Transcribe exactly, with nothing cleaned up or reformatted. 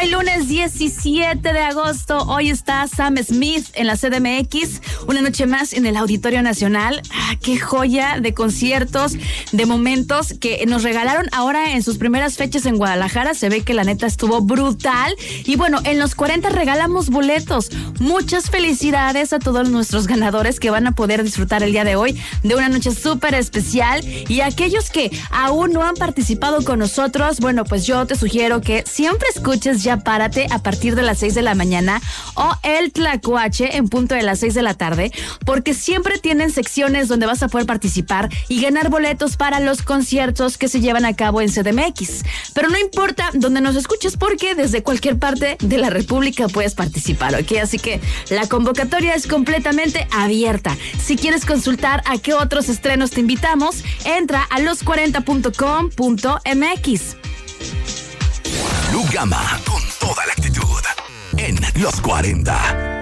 hoy lunes diecisiete de agosto. Hoy está Sam Smith en la C D M X. Una noche más en el Auditorio Nacional. Ah, qué joya de conciertos, de momentos que nos regalaron ahora en sus primeras fechas en Guadalajara. Se ve que la neta estuvo brutal. Y bueno, en los cuarenta regalamos boletos. Muchas felicidades a todos nuestros ganadores que van a poder disfrutar el día de hoy de una noche súper especial. Y aquellos que aún no han participado con nosotros, bueno, pues yo te sugiero que siempre escuches Ya Párate a partir de las seis de la mañana o El Tlacuache en punto de las seis de la tarde, porque siempre tienen secciones donde vas a poder participar y ganar boletos para los conciertos que se llevan a cabo en C D M X. Pero no importa dónde nos escuches, porque desde cualquier parte de la República puedes participar, ¿ok? Así que la convocatoria es completamente abierta. Si quieres consultar a qué otros estrenos te invitamos, entra a los cuarenta punto com punto m x. Blue Gama con toda la actitud en Los cuarenta.